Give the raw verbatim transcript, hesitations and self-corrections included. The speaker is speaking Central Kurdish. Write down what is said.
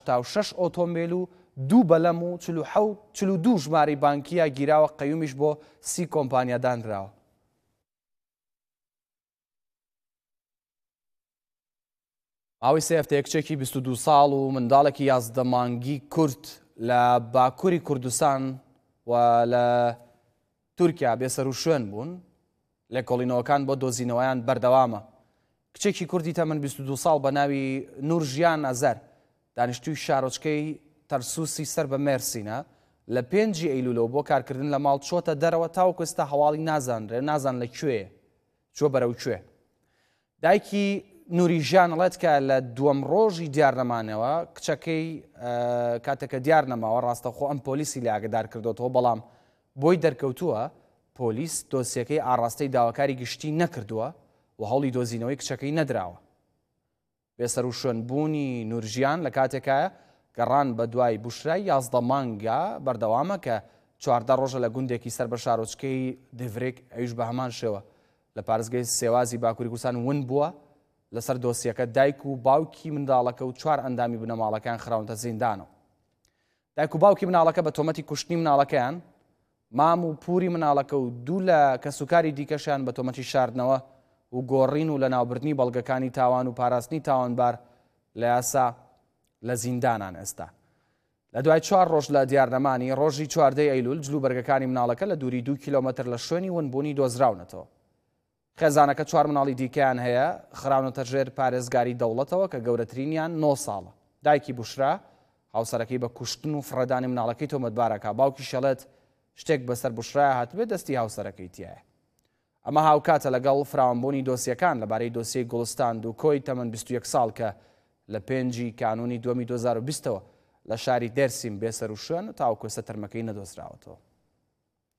تا و شەش ئۆتۆمبیل و دوو بەلەم و چل و دوو ژمارەی بانکیە گیراوە قەیومیش بۆ سی کۆمپانیا دانراوە. ماوەی سێ هەفتەیە کچێکی بیست و دوو ساڵ و منداڵێکی یازدە مانگی کورد لە باکووری کوردستان و لە تورکیا بێسەر و شوێن بوون. لێکۆڵینەوەکان بۆ دۆزینەوەیان بەردەوامە. کچێکی کوردی تەمەن بیست و دوو ساڵ بە ناوی نورژیان ئەزەر دانیشتووی شارۆچکەی تەرسوسی سەر بە مێرسینە لە پێنجی ئەیلولەوە بۆ کارکردن لە ماڵ چۆتە دەرەوە تاوەکو ئێستا هەواڵی نازانرێ نازان لەکوێیە چووە بەرەو کوێ. دایکی نوریژیان ئەڵێت کە لە دووەم ڕۆژی دیار نەمانەوە کچەکەی کاتێکە دیار نەماوە ڕاستەخۆ ئەم پۆلیسی لە ئاگدار کردوتەوە بەڵام بۆی دەرکەوتووە پۆلیس دۆسیەکەی ئاڕاستەی داواکاری گشتی نەکردووە و هەوڵی دۆزینەوەی کچەکەی نەدراوە. بێسەر و شوێنبوونی نورژیان لە کاتێکایە گەڕان بە دوای بوشرای یازدە مانگە بەردەوامە کە چواردە ڕۆژە لە گوندێکی سەر بە شارۆچکەی دڤرێک ئەویش بە هەمان شێوە لە پارێزگای سێوازی باکووری کوردستان ون بووە لەسەر دۆسیەکە دایک و باوکی منداڵەکە و چوار ئەندامی بنەماڵەکان خراونتە زیندانەوە. دایک و باوکی مناڵەکە بە تۆمەتی کوشتنی مناڵەکەیان، مام و پووری مناڵەکە و دوو لە کەسوکاری دیکەشیان بە تۆمەتی شاردنەوە و گۆڕین و لە ناوبردنی بەڵگەکانی تاوان و پاراستنی تاوانبار لە یاسا لە زیندانان ئێستا. لە دوای چوار ڕۆژ لە دیارنەمانی ڕۆژی چواردەی ئەیلول جلو بەرگەکانی مناڵەکە لە دووری دوو کیلۆمەتر لە شوێنی ونبوونی دۆزراونەتەوە. خێزانەکە چوار مناڵی دیکەیان هەیە خراونەتە ژێر پارێزگاری دەوڵەتەوە کە گەورەترینیان نۆ ساڵە. دایکی بوشرا هاوسەرەکەی بە کوشتن و فڕەدانی مناڵەکەی تۆمەتبارەکە. باوکی شەڵێت شتێک بەسەر بوشرایە هاتبێت دەستی هاوسەرەکەی تایە. ئەمە هاوکاتە لەگەڵ فراوانبوونی دۆسیەکان لەبارەی دۆسیەی گوڵستان و کۆی تەمەن بیست و یەک ساڵ کە لە پێنجی کانونی دووەمی دوو هەزار و بیستەوە لە شاری دێرسیم بێسەر و شوێن تاوەکو ئێستا تەرمەکەی نەدۆزراوەتەوە.